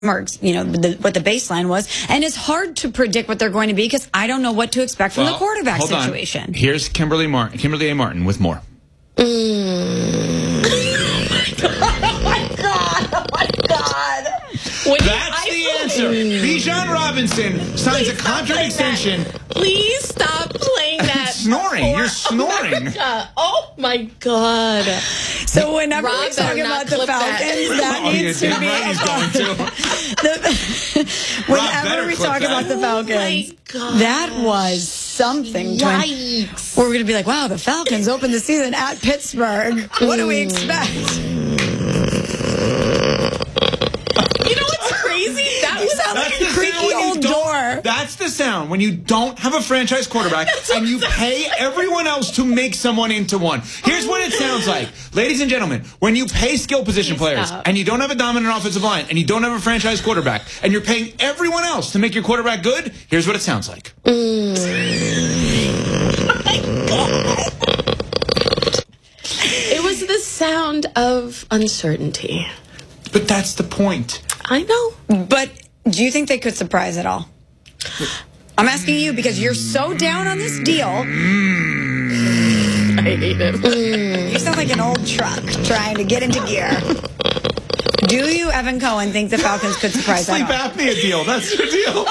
or what the baseline was, and it's hard to predict what they're going to be because I don't know what to expect from the quarterback situation. Here's Kimberly A. Martin with more. Oh my God. That's the answer. Bijan Robinson signs a contract extension. Please stop playing that. Snoring. You're snoring. Oh my God. So whenever we talk about the Falcons, that needs to be. Whenever we talk about the Falcons, that was something. Yikes. We're going to be like, wow, the Falcons opened the season at Pittsburgh. What do we expect? You know what's crazy? That was like a creaky old door. That's the sound when you don't have a franchise quarterback and you pay everyone else to make someone into one. Here's what it sounds like. Ladies and gentlemen, when you pay skill position players and you don't have a dominant offensive line and you don't have a franchise quarterback and you're paying everyone else to make your quarterback good, here's what it sounds like. Oh my God. It was the sound of uncertainty. But that's the point. I know. But do you think they could surprise at all? I'm asking you because you're so down on this deal. I hate it. You sound like an old truck trying to get into gear. Do you, Evan Cohen, think the Falcons could surprise at all? Sleep apnea deal. That's your deal.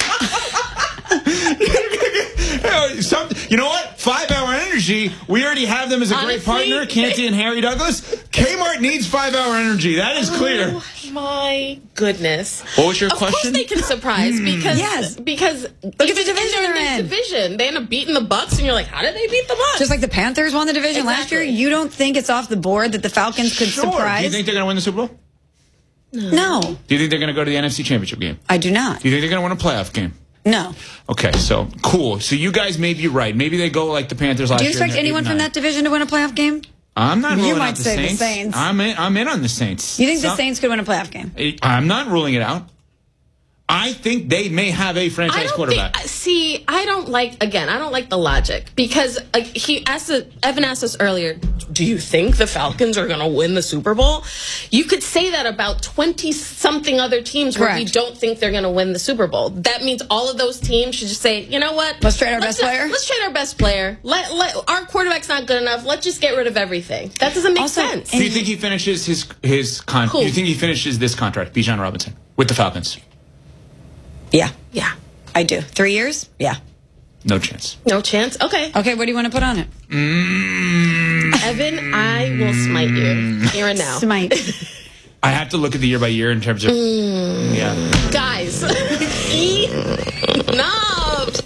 You know what? 5 Hour Energy. We already have them as a great partner, Canty and Harry Douglas. Kmart needs 5 Hour Energy. That is clear. Oh my goodness. What was your question? Of course they can surprise because look at the division they're in. They end up beating the Bucs, and you're like, how did they beat the Bucs? Just like the Panthers won the division last year. You don't think it's off the board that the Falcons could surprise? Do you think they're going to win the Super Bowl? No. Do you think they're going to go to the NFC Championship game? I do not. Do you think they're going to win a playoff game? No. Okay, so cool. So you guys may be right. Maybe they go like the Panthers last year. Do you expect anyone from that division to win a playoff game? I'm not ruling You might out the say Saints. the Saints. I'm in on the Saints. You think the Saints could win a playoff game? I'm not ruling it out. I think they may have a franchise quarterback. I don't like the logic because Evan asked us earlier, do you think the Falcons are going to win the Super Bowl? You could say that about 20-something other teams where we don't think they're going to win the Super Bowl. That means all of those teams should just say, you know what? Let's trade our best player. Let's trade our best player. Our quarterback's not good enough. Let's just get rid of everything. That doesn't make sense. Do you think he finishes his contract? Do you think he finishes this contract, Bijan Robinson, with the Falcons? Yeah. Yeah. I do. 3 years? Yeah. No chance. No chance? Okay. Okay, what do you want to put on it? Evan, I will smite you here and now. Smite. I have to look at the year by year in terms of... Yeah. Guys, enough.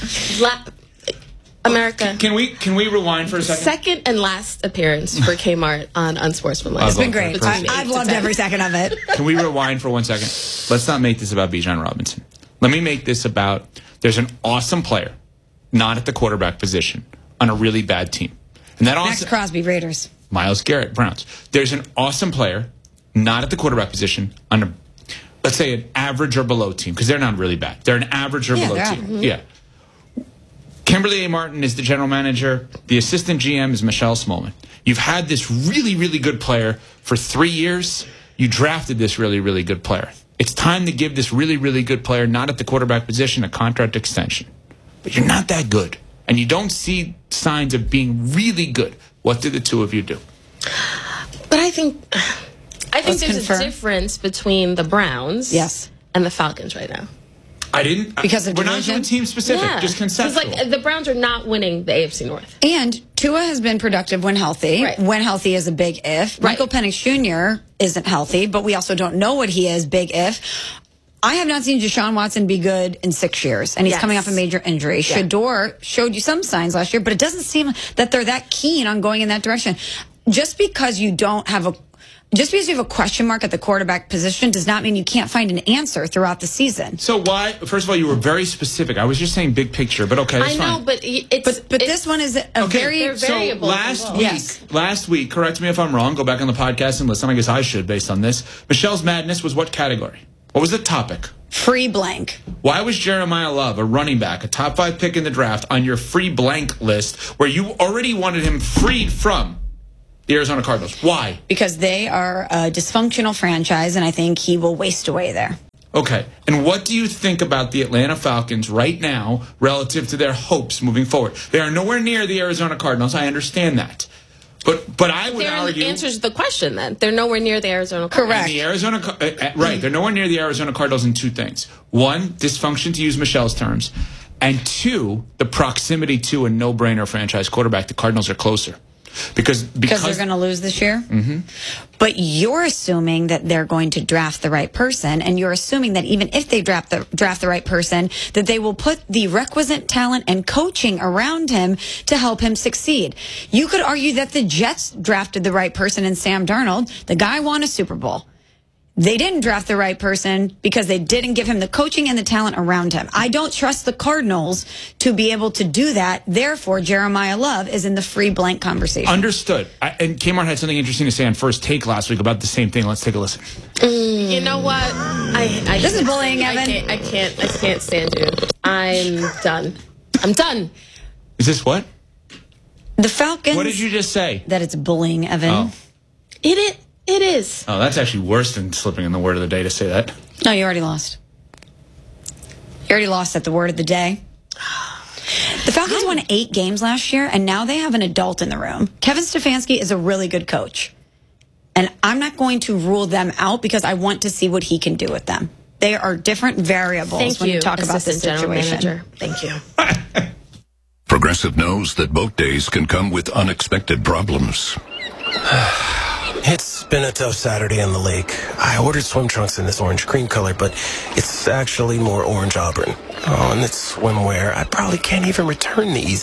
America. Can we rewind for a second? Second and last appearance for Kmart on Unsportsmanlike. It's been great. I've loved every second of it. Can we rewind for 1 second? Let's not make this about Bijan Robinson. Let me make this about there's an awesome player, not at the quarterback position, on a really bad team. And that Max Crosby, Raiders. Myles Garrett, Browns. There's an awesome player, not at the quarterback position, on a, let's say, an average or below team, because they're not really bad. They're an average or below team. Mm-hmm. Yeah. Kimberly A. Martin is the general manager. The assistant GM is Michelle Smallman. You've had this really, really good player for 3 years. You drafted this really, really good player. It's time to give this really, really good player, not at the quarterback position, a contract extension. But you're not that good. And you don't see signs of being really good. What did the two of you do? But I think there's a difference between the Browns and the Falcons right now. I didn't. Because of we're not doing team specific, just conceptual. Because the Browns are not winning the AFC North. And Tua has been productive when healthy. Right. When healthy is a big if. Right. Michael Penix Jr. isn't healthy, but we also don't know what he is, big if. I have not seen Deshaun Watson be good in 6 years, and he's coming off a major injury. Yeah. Shador showed you some signs last year, but it doesn't seem that they're that keen on going in that direction. Just because you have a question mark at the quarterback position does not mean you can't find an answer throughout the season. So why? First of all, you were very specific. I was just saying big picture, but okay, that's fine. I know, but this one is a very variable. So last week, correct me if I'm wrong. Go back on the podcast and listen. I guess I should, based on this. Michelle's Madness was what category? What was the topic? Free blank. Why was Jeremiah Love, a running back, a top 5 pick in the draft, on your free blank list where you already wanted him freed from the Arizona Cardinals. Why? Because they are a dysfunctional franchise, and I think he will waste away there. Okay. And what do you think about the Atlanta Falcons right now relative to their hopes moving forward? They are nowhere near the Arizona Cardinals. I understand that. But I would argue... answers the question, then. They're nowhere near the Arizona Cardinals. Correct. The Arizona, right. They're nowhere near the Arizona Cardinals in two things. One, dysfunction, to use Michelle's terms. And two, the proximity to a no-brainer franchise quarterback. The Cardinals are closer. Because they're going to lose this year? Mm-hmm. But you're assuming that they're going to draft the right person, and you're assuming that even if they draft the right person, that they will put the requisite talent and coaching around him to help him succeed. You could argue that the Jets drafted the right person in Sam Darnold. The guy won a Super Bowl. They didn't draft the right person because they didn't give him the coaching and the talent around him. I don't trust the Cardinals to be able to do that. Therefore, Jeremiah Love is in the free blank conversation. Understood. And Kmart had something interesting to say on First Take last week about the same thing. Let's take a listen. You know what? This is bullying, Evan. I can't stand you. I'm done. I'm done. Is this what? The Falcons. What did you just say? That it's bullying, Evan. Oh. It is. Oh, that's actually worse than slipping in the word of the day to say that. No, you already lost. You already lost at the word of the day. The Falcons won 8 games last year, and now they have an adult in the room. Kevin Stefanski is a really good coach. And I'm not going to rule them out because I want to see what he can do with them. They are different variables when you talk about this situation. Thank you. Progressive knows that boat days can come with unexpected problems. It's been a tough Saturday on the lake. I ordered swim trunks in this orange cream color, but it's actually more orange auburn. Oh, and it's swimwear. I probably can't even return these.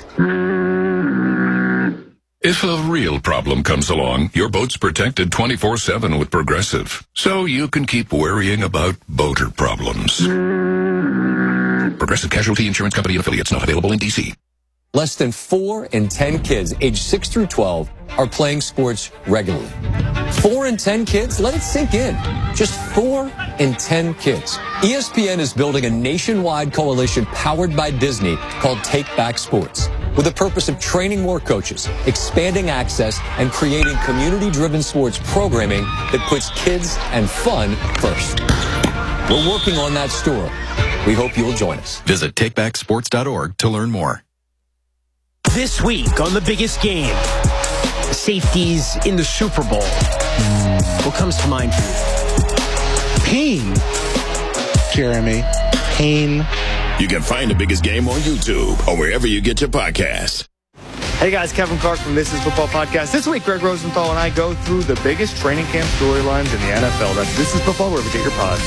If a real problem comes along, your boat's protected 24/7 with Progressive, so you can keep worrying about boater problems. Progressive Casualty Insurance Company and affiliates, not available in D.C. Less than 4 in 10 kids aged 6 through 12 are playing sports regularly. 4 in 10 kids? Let it sink in. Just 4 in 10 kids. ESPN is building a nationwide coalition powered by Disney called Take Back Sports, with the purpose of training more coaches, expanding access, and creating community-driven sports programming that puts kids and fun first. We're working on that story. We hope you'll join us. Visit takebacksports.org to learn more. This week on The Biggest Game, safeties in the Super Bowl. What comes to mind for you? Pain, Jeremy. Pain. You can find The Biggest Game on YouTube or wherever you get your podcasts. Hey guys, Kevin Clark from This Is Football Podcast. This week, Greg Rosenthal and I go through the biggest training camp storylines in the NFL. That's This Is Football, wherever you get your pods.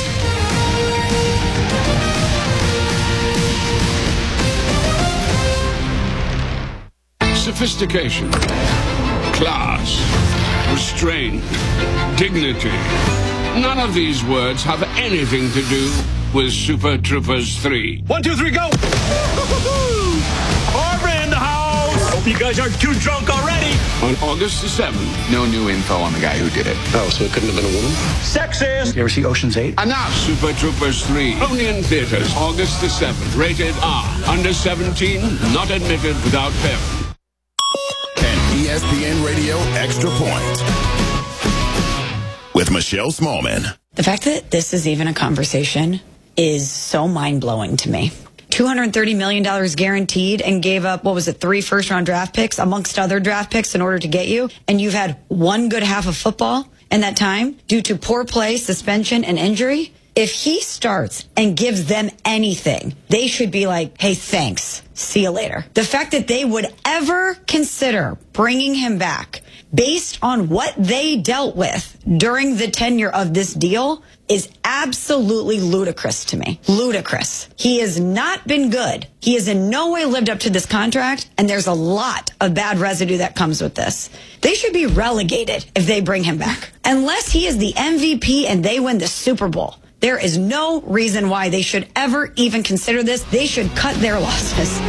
Sophistication, class, restraint, dignity. None of these words have anything to do with Super Troopers 3. 1, 2, 3, go! Barbara in the house! Hope you guys aren't too drunk already. On August the 7th. No new info on the guy who did it. Oh, so it couldn't have been a woman? Sexist! You ever see Ocean's 8? Enough! Super Troopers 3. Only in theaters. August the 7th. Rated R. Under 17. Not admitted without parent. ESPN Radio Extra Point with Michelle Smallman. The fact that this is even a conversation is so mind-blowing to me. $230 million guaranteed and gave up, 3 first-round draft picks amongst other draft picks in order to get you. And you've had one good half of football in that time due to poor play, suspension, and injury. If he starts and gives them anything, they should be like, hey, thanks. See you later. The fact that they would ever consider bringing him back based on what they dealt with during the tenure of this deal is absolutely ludicrous to me. Ludicrous. He has not been good. He has in no way lived up to this contract, and there's a lot of bad residue that comes with this. They should be relegated if they bring him back. Unless he is the MVP and they win the Super Bowl. There is no reason why they should ever even consider this. They should cut their losses.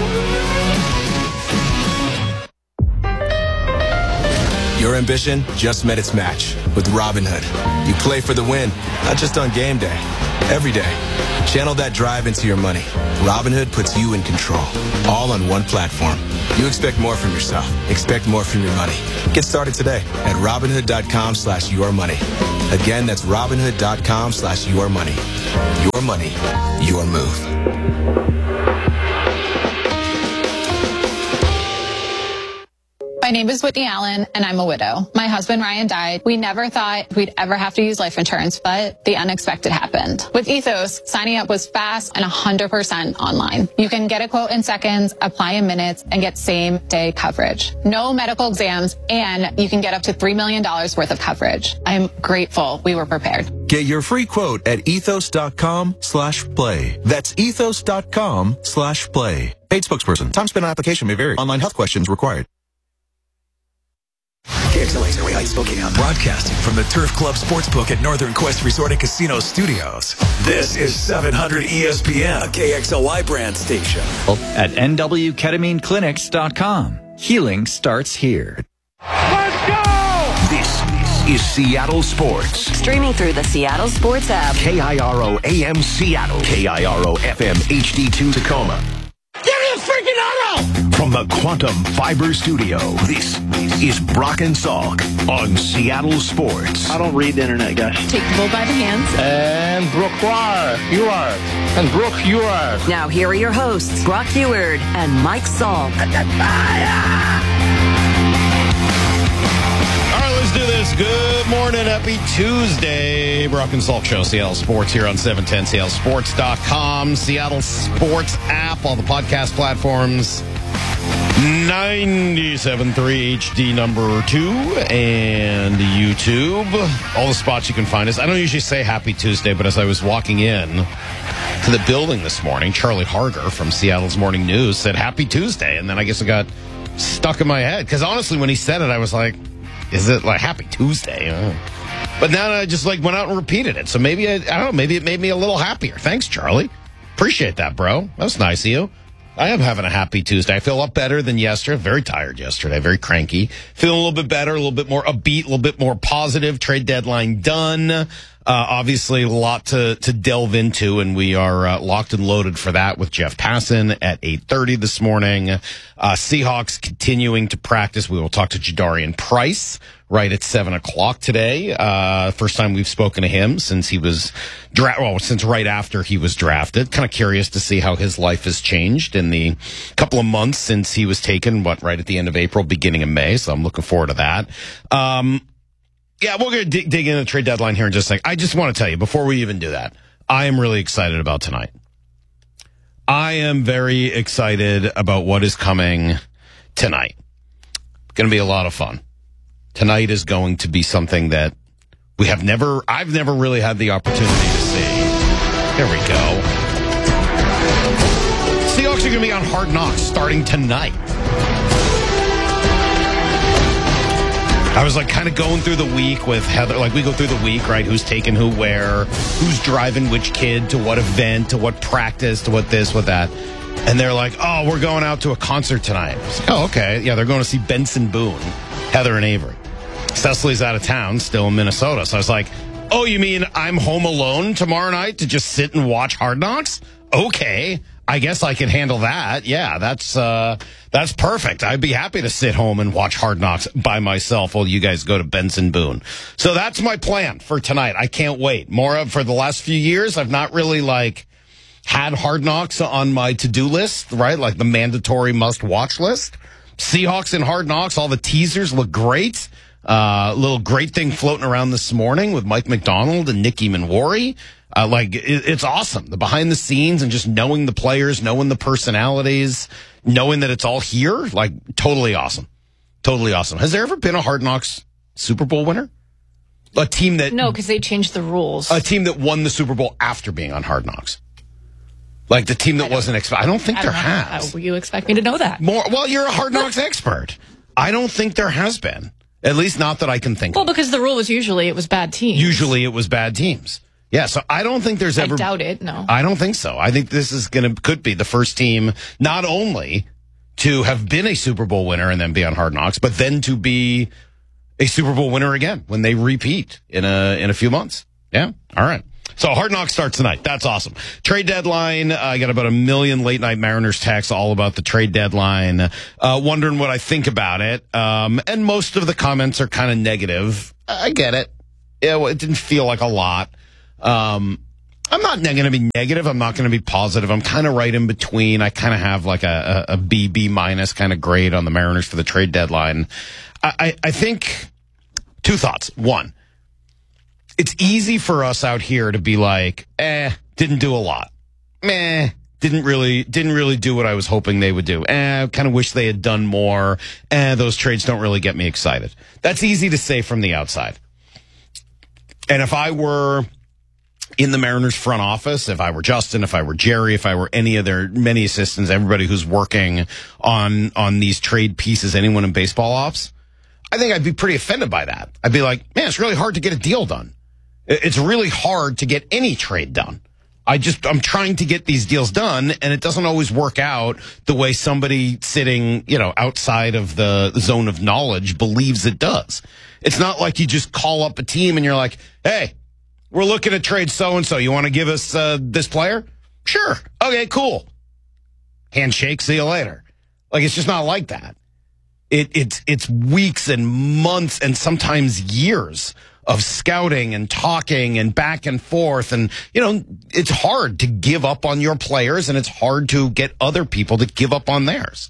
Your ambition just met its match with Robinhood. You play for the win, not just on game day, every day. Channel that drive into your money. Robinhood puts you in control, all on one platform. You expect more from yourself. Expect more from your money. Get started today at Robinhood.com/yourmoney. Again, that's Robinhood.com/yourmoney. Your money, your move. My name is Whitney Allen, and I'm a widow. My husband, Ryan, died. We never thought we'd ever have to use life insurance, but the unexpected happened. With Ethos, signing up was fast and 100% online. You can get a quote in seconds, apply in minutes, and get same-day coverage. No medical exams, and you can get up to $3 million worth of coverage. I'm grateful we were prepared. Get your free quote at ethos.com/play. That's ethos.com/play. Paid spokesperson. Time spent on application may vary. Online health questions required. KXLA's Early Heights, Spokane. Broadcasting from the Turf Club Sportsbook at Northern Quest Resort and Casino Studios. This is 700 ESPN, a KXLY brand station. At nwketamineclinics.com. Healing starts here. Let's go! This is Seattle Sports. Streaming through the Seattle Sports app. KIRO AM Seattle. KIRO FM HD2 Tacoma. Give me a freaking auto! From the Quantum Fiber Studio, this is Brock and Salk on Seattle Sports. I don't read the internet, guys. Take the bull by the hands. And Brooke, you are. And Brooke, you are. Now here are your hosts, Brock Heward and Mike Salk. Let's do this. Good morning. Happy Tuesday. Brock and Salk Show, Seattle Sports here on 710, seattlesports.com, Seattle Sports app, all the podcast platforms, 97.3 HD number 2, and YouTube. All the spots you can find us. I don't usually say Happy Tuesday, but as I was walking in to the building this morning, Charlie Harger from Seattle's Morning News said Happy Tuesday, and then I guess it got stuck in my head. Because honestly, when he said it, I was like, is it like Happy Tuesday? But now I just went out and repeated it. So maybe, I don't know, maybe it made me a little happier. Thanks, Charlie. Appreciate that, bro. That was nice of you. I am having a happy Tuesday. I feel a lot better than yesterday. Very tired yesterday, very cranky. Feeling a little bit better, a little bit more upbeat, a little bit more positive. Trade deadline done. Obviously, a lot to delve into, and we are locked and loaded for that with Jeff Passan at 8:30 this morning. Seahawks continuing to practice. We will talk to Jadarian Price right at 7 o'clock today. First time we've spoken to him since he was since right after he was drafted. Kind of curious to see how his life has changed in the couple of months since he was taken, right at the end of April, beginning of May. So I'm looking forward to that. Yeah, we're going to dig into the trade deadline here in just a second. I just want to tell you, before we even do that, I am really excited about tonight. I am very excited about what is coming tonight. It's going to be a lot of fun. Tonight is going to be something that I've never really had the opportunity to see. There we go. Seahawks are going to be on Hard Knocks starting tonight. I was kind of going through the week with Heather. We go through the week, right? Who's taking who where, who's driving which kid to what event, to what practice, to what this, what that. And they're like, oh, we're going out to a concert tonight. I was like, oh, okay. Yeah, they're going to see Benson Boone, Heather and Avery. Cecily's out of town, still in Minnesota. So I was like, oh, you mean I'm home alone tomorrow night to just sit and watch Hard Knocks? Okay. I guess I can handle that. Yeah, that's perfect. I'd be happy to sit home and watch Hard Knocks by myself while you guys go to Benson Boone. So that's my plan for tonight. I can't wait. For the last few years, I've not really had Hard Knocks on my to-do list, right? Like the mandatory must-watch list. Seahawks and Hard Knocks, all the teasers look great. Little great thing floating around this morning with Mike McDonald and Nikki Minwari. It's awesome. The behind the scenes and just knowing the players, knowing the personalities, knowing that it's all here. Totally awesome. Totally awesome. Has there ever been a Hard Knocks Super Bowl winner? A team that... No, because they changed the rules. A team that won the Super Bowl after being on Hard Knocks. The team that wasn't expected. I don't think there has. How you expect me to know that? Well, you're a Hard Knocks expert. I don't think there has been. At least not that I can think of. Well, because the rule was usually it was bad teams. Usually it was bad teams. Yeah, so I don't think there's ever... I doubt it, no. I don't think so. I think this is could be the first team not only to have been a Super Bowl winner and then be on Hard Knocks, but then to be a Super Bowl winner again when they repeat in a few months. Yeah, all right. So Hard Knocks starts tonight. That's awesome. Trade deadline. I got about 1 million late night Mariners texts all about the trade deadline, wondering what I think about it. And most of the comments are kind of negative. I get it. Yeah, well, it didn't feel like a lot. I'm not going to be negative. I'm not going to be positive. I'm kind of right in between. I kind of have like a B minus kind of grade on the Mariners for the trade deadline. I think two thoughts. One, it's easy for us out here to be like, didn't do a lot. Didn't really do what I was hoping they would do. Kind of wish they had done more. Those trades don't really get me excited. That's easy to say from the outside. And if I were in the Mariners front office, if I were Justin, if I were Jerry, if I were any of their many assistants, everybody who's working on these trade pieces, anyone in baseball ops, I think I'd be pretty offended by that. I'd be like, man, it's really hard to get a deal done. It's really hard to get any trade done. I'm trying to get these deals done, and it doesn't always work out the way somebody sitting, outside of the zone of knowledge believes it does. It's not like you just call up a team and you're like, hey, we're looking to trade so-and-so. You want to give us this player? Sure. Okay, cool. Handshake, see you later. Like, it's just not like that. It's weeks and months and sometimes years of scouting and talking and back and forth. And, it's hard to give up on your players, and it's hard to get other people to give up on theirs.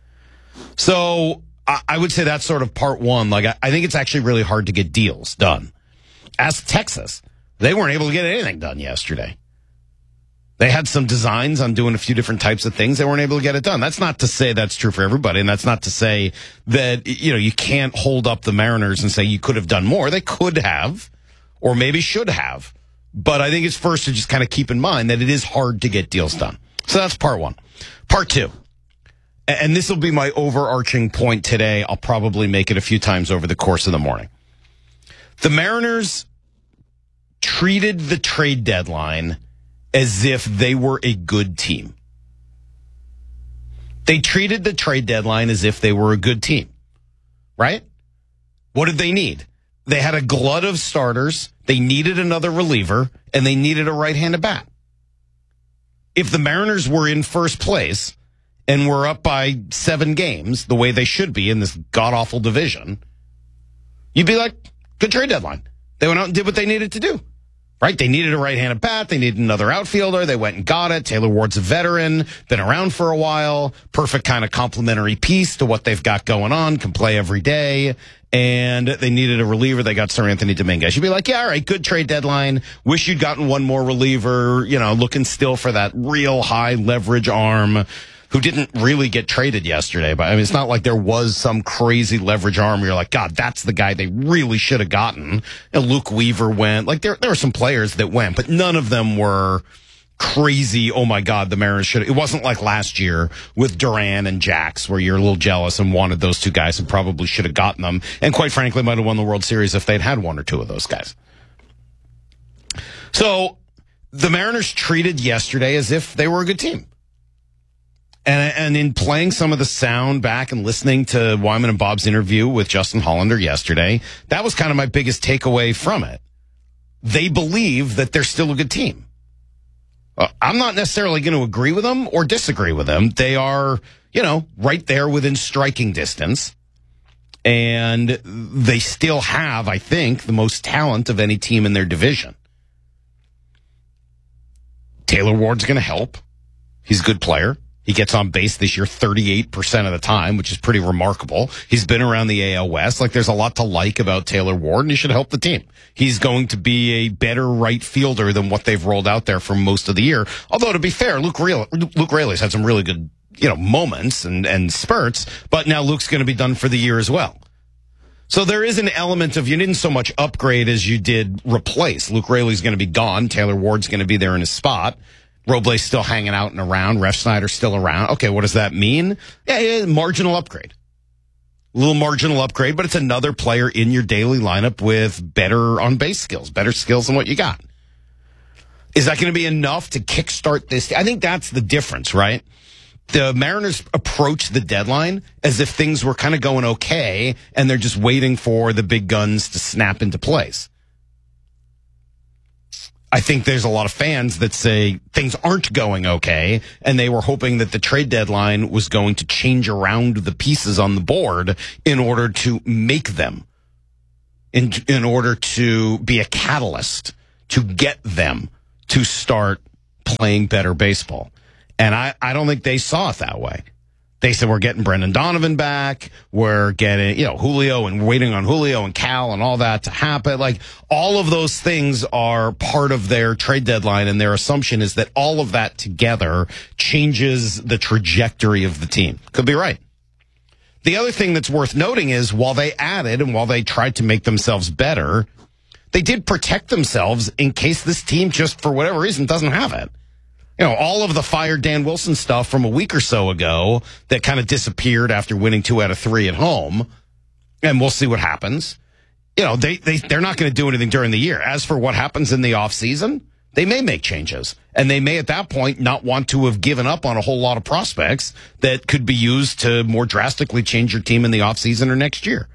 So I would say that's sort of part one. Like, I think it's actually really hard to get deals done. Ask Texas. They weren't able to get anything done yesterday. They had some designs on doing a few different types of things. They weren't able to get it done. That's not to say that's true for everybody. And that's not to say that, you can't hold up the Mariners and say you could have done more. They could have, or maybe should have. But I think it's first to just kind of keep in mind that it is hard to get deals done. So that's part one. Part two, and this will be my overarching point today. I'll probably make it a few times over the course of the morning. The Mariners treated the trade deadline as if they were a good team. They treated the trade deadline as if they were a good team, right? What did they need? They had a glut of starters. They needed another reliever, and they needed a right-handed bat. If the Mariners were in first place and were up by 7 games, the way they should be in this god-awful division, you'd be like, good trade deadline. They went out and did what they needed to do. Right? They needed a right-handed bat. They needed another outfielder. They went and got it. Taylor Ward's a veteran, been around for a while. Perfect kind of complementary piece to what they've got going on, can play every day. And they needed a reliever. They got Sir Anthony Dominguez. You'd be like, yeah, all right, good trade deadline. Wish you'd gotten one more reliever, looking still for that real high leverage arm who didn't really get traded yesterday. But I mean, it's not like there was some crazy leverage arm where you're like, God, that's the guy they really should have gotten. And Luke Weaver went. Like, there were some players that went, but none of them were crazy. Oh my God, the Mariners should. It wasn't like last year with Duran and Jax, where you're a little jealous and wanted those two guys and probably should have gotten them. And quite frankly, might have won the World Series if they'd had one or two of those guys. So the Mariners treated yesterday as if they were a good team. And in playing some of the sound back and listening to Wyman and Bob's interview with Justin Hollander yesterday, that was kind of my biggest takeaway from it. They believe that they're still a good team. I'm not necessarily going to agree with them or disagree with them. They are, right there within striking distance. And they still have, I think, the most talent of any team in their division. Taylor Ward's going to help. He's a good player. He gets on base this year 38% of the time, which is pretty remarkable. He's been around the AL West. Like, there's a lot to like about Taylor Ward, and he should help the team. He's going to be a better right fielder than what they've rolled out there for most of the year. Although, to be fair, Luke Raley's had some really good, moments and spurts, but now Luke's going to be done for the year as well. So there is an element of you didn't so much upgrade as you did replace. Luke Raley's going to be gone. Taylor Ward's going to be there in his spot. Roblay's still hanging out and around. Ref Snyder's still around. Okay, what does that mean? Yeah, marginal upgrade. A little marginal upgrade, but it's another player in your daily lineup with better on-base skills, better skills than what you got. Is that going to be enough to kickstart this? I think that's the difference, right? The Mariners approach the deadline as if things were kind of going okay, and they're just waiting for the big guns to snap into place. I think there's a lot of fans that say things aren't going okay, and they were hoping that the trade deadline was going to change around the pieces on the board in order to make them, in order to be a catalyst to get them to start playing better baseball. And I don't think they saw it that way. They said, we're getting Brendan Donovan back. We're getting, Julio, and waiting on Julio and Cal and all that to happen. Like, all of those things are part of their trade deadline, and their assumption is that all of that together changes the trajectory of the team. Could be right. The other thing that's worth noting is while they added and while they tried to make themselves better, they did protect themselves in case this team just, for whatever reason, doesn't have it. All of the fired Dan Wilson stuff from a week or so ago that kind of disappeared after winning 2 out of 3 at home, and we'll see what happens. They're not going to do anything during the year. As for what happens in the offseason, they may make changes, and they may at that point not want to have given up on a whole lot of prospects that could be used to more drastically change your team in the offseason or next year.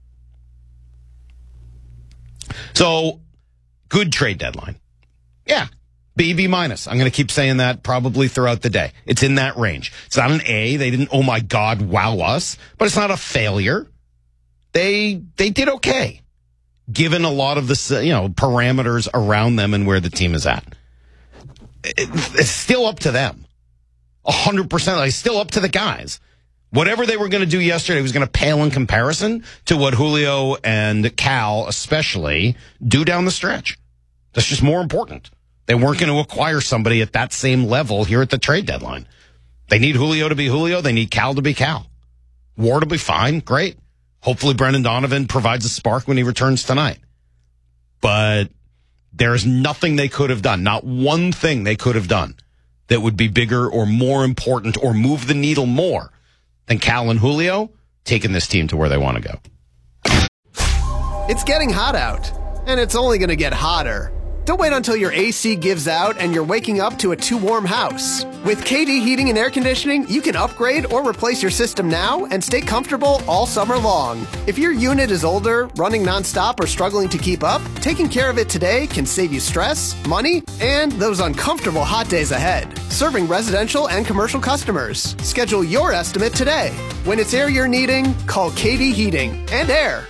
So, good trade deadline. Yeah. B minus. I'm going to keep saying that probably throughout the day. It's in that range. It's not an A. They didn't, oh my God, wow us. But it's not a failure. They did okay, given a lot of the parameters around them and where the team is at. It's still up to them. 100%. It's still up to the guys. Whatever they were going to do yesterday was going to pale in comparison to what Julio and Cal especially do down the stretch. That's just more important. They weren't going to acquire somebody at that same level here at the trade deadline. They need Julio to be Julio. They need Cal to be Cal. Ward will be fine. Great. Hopefully Brendan Donovan provides a spark when he returns tonight. But there's nothing they could have done, not one thing they could have done that would be bigger or more important or move the needle more than Cal and Julio taking this team to where they want to go. It's getting hot out, and it's only going to get hotter. Don't wait until your AC gives out and you're waking up to a too warm house. With KD Heating and Air Conditioning, you can upgrade or replace your system now and stay comfortable all summer long. If your unit is older, running nonstop, or struggling to keep up, taking care of it today can save you stress, money, and those uncomfortable hot days ahead. Serving residential and commercial customers. Schedule your estimate today. When it's air you're needing, call KD Heating and Air.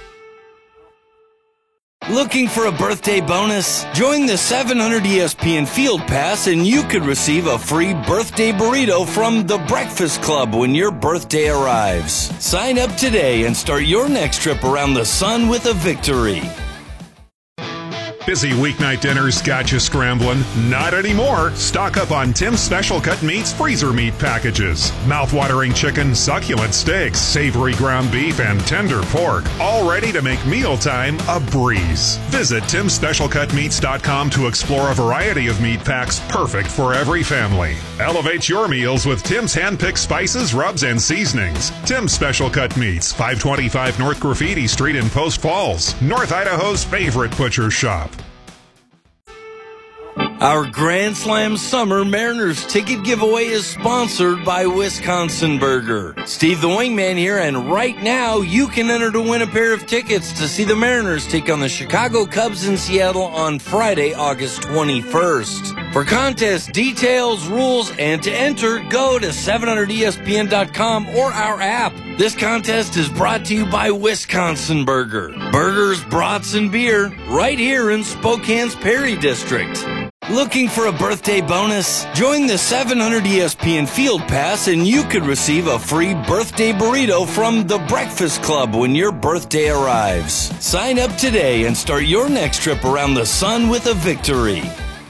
Looking for a birthday bonus? Join the 700 ESPN Field Pass and you could receive a free birthday burrito from The Breakfast Club when your birthday arrives. Sign up today and start your next trip around the sun with a victory. Busy weeknight dinners got you scrambling? Not anymore. Stock up on Tim's Special Cut Meats freezer meat packages. Mouth-watering chicken, succulent steaks, savory ground beef, and tender pork. All ready to make mealtime a breeze. Visit TimSpecialCutMeats.com to explore a variety of meat packs perfect for every family. Elevate your meals with Tim's hand-picked spices, rubs, and seasonings. Tim's Special Cut Meats, 525 North Graffiti Street in Post Falls, North Idaho's favorite butcher shop. Our Grand Slam Summer Mariners ticket giveaway is sponsored by Wisconsin Burger. Steve the Wingman here, and right now you can enter to win a pair of tickets to see the Mariners take on the Chicago Cubs in Seattle on Friday, August 21st. For contest details, rules, and to enter, go to 700ESPN.com or our app. This contest is brought to you by Wisconsin Burger. Burgers, brats, and beer right here in Spokane's Perry District. Looking for a birthday bonus? Join the 700 ESPN Field Pass and you could receive a free birthday burrito from The Breakfast Club when your birthday arrives. Sign up today and start your next trip around the sun with a victory.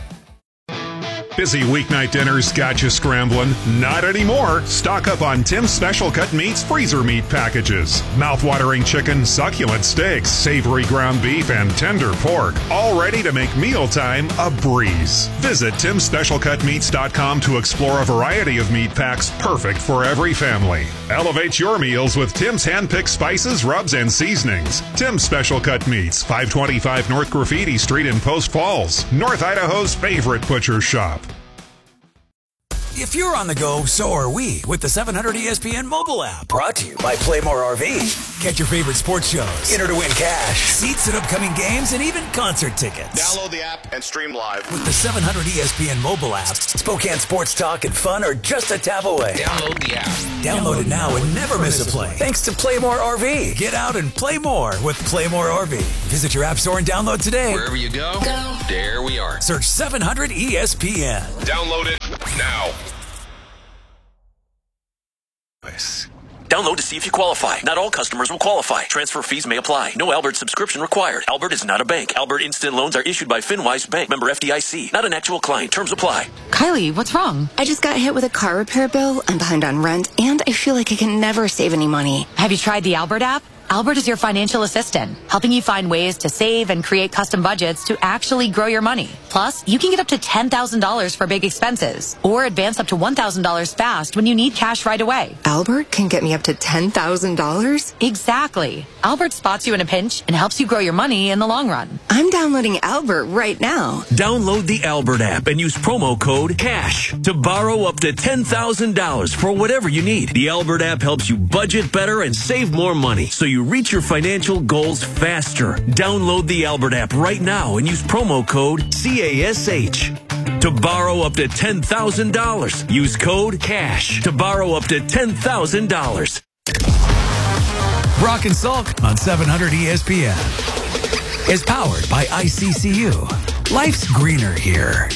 Busy weeknight dinners got you scrambling? Not anymore. Stock up on Tim's Special Cut Meats freezer meat packages. Mouth-watering chicken, succulent steaks, savory ground beef, and tender pork. All ready to make mealtime a breeze. Visit TimSpecialCutMeats.com to explore a variety of meat packs perfect for every family. Elevate your meals with Tim's hand-picked spices, rubs, and seasonings. Tim's Special Cut Meats, 525 North Graffiti Street in Post Falls, North Idaho's favorite butcher shop. If you're on the go, so are we with the 700 ESPN mobile app. Brought to you by Playmore RV. Catch your favorite sports shows. Enter to win cash, seats at upcoming games, and even concert tickets. Download the app and stream live. With the 700 ESPN mobile app, Spokane sports talk and fun are just a tap away. Download the app. Download it now and never miss a play. Thanks to Playmore RV. Get out and play more with Playmore RV. Visit your app store and download today. Wherever you go, there we are. Search 700 ESPN. Download it now. Download to see if you qualify. Not all customers will qualify. Transfer fees may apply. No Albert subscription required. Albert is not a bank. Albert Instant Loans are issued by FinWise Bank. Member FDIC. Not an actual client. Terms apply. Kylie, what's wrong? I just got hit with a car repair bill. I'm behind on rent, and I feel like I can never save any money. Have you tried the Albert app? Albert is your financial assistant, helping you find ways to save and create custom budgets to actually grow your money. Plus, you can get up to $10,000 for big expenses or advance up to $1,000 fast when you need cash right away. Albert can get me up to $10,000? Exactly. Albert spots you in a pinch and helps you grow your money in the long run. I'm downloading Albert right now. Download the Albert app and use promo code CASH to borrow up to $10,000 for whatever you need. The Albert app helps you budget better and save more money so you reach your financial goals faster. Download the Albert app right now and use promo code CASH to borrow up to $10,000. Use code CASH to borrow up to $10,000. Brock and Salk on 700 ESPN is powered by ICCU. Life's greener here.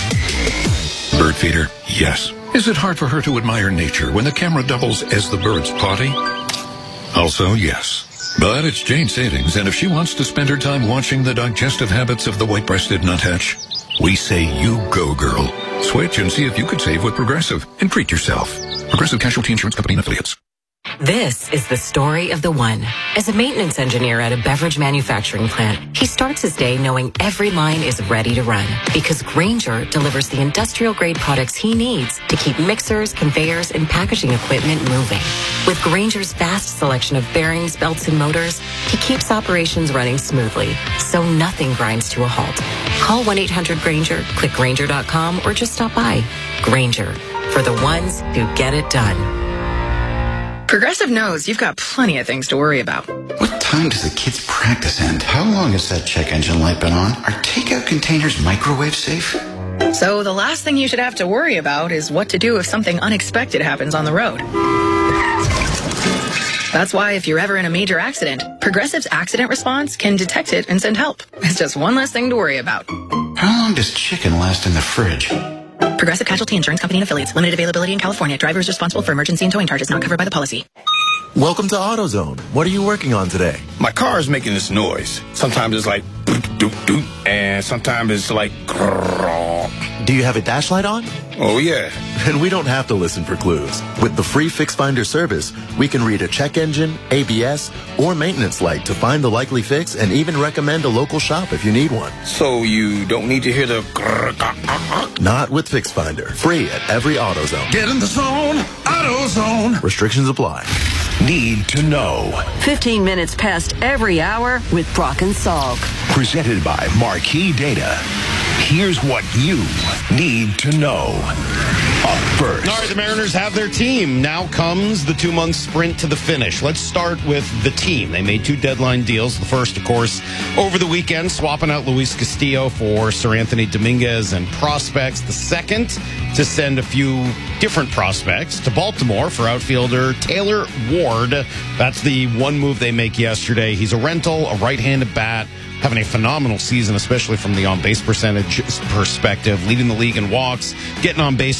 Bird feeder, yes. Is it hard for her to admire nature when the camera doubles as the bird's potty? Also, yes. But it's Jane Savings, and if she wants to spend her time watching the digestive habits of the white-breasted nuthatch, we say you go, girl. Switch and see if you could save with Progressive and treat yourself. Progressive Casualty Insurance Company and Affiliates. This is the story of the one. As a maintenance engineer at a beverage manufacturing plant, he starts his day knowing every line is ready to run because Grainger delivers the industrial-grade products he needs to keep mixers, conveyors, and packaging equipment moving. With Grainger's vast selection of bearings, belts, and motors, he keeps operations running smoothly, so nothing grinds to a halt. Call 1-800-GRAINGER, click Grainger.com, or just stop by. Grainger, for the ones who get it done. Progressive knows you've got plenty of things to worry about. What time does the kids' practice end? How long has that check engine light been on? Are takeout containers microwave safe? So the last thing you should have to worry about is what to do if something unexpected happens on the road. That's why if you're ever in a major accident, Progressive's accident response can detect it and send help. It's just one less thing to worry about. How long does chicken last in the fridge? Progressive Casualty Insurance Company and Affiliates. Limited availability in California. Driver is responsible for emergency and towing charges not covered by the policy. Welcome to AutoZone. What are you working on today? My car is making this noise. Sometimes it's like doot, doot, doot, and sometimes it's like grrr. Do you have a dash light on? Oh, yeah. Then we don't have to listen for clues. With the free Fix Finder service, we can read a check engine, ABS, or maintenance light to find the likely fix and even recommend a local shop if you need one. So you don't need to hear the grrr. Not with Fix Finder. Free at every AutoZone. Get in the zone, AutoZone. Restrictions apply. Need to know. 15 minutes past every hour with Brock and Salk. Presented by Marquee Data. Here's what you need to know. Up first. All right, the Mariners have their team. Now comes the 2-month sprint to the finish. Let's start with the team. They made 2 deadline deals. The first, of course, over the weekend, swapping out Luis Castillo for Sir Anthony Dominguez and prospects. The second, to send a few different prospects to Baltimore for outfielder Taylor Ward. That's the one move they make yesterday. He's a rental, a right-handed bat, having a phenomenal season, especially from the on-base percentage perspective, leading the league in walks, getting on base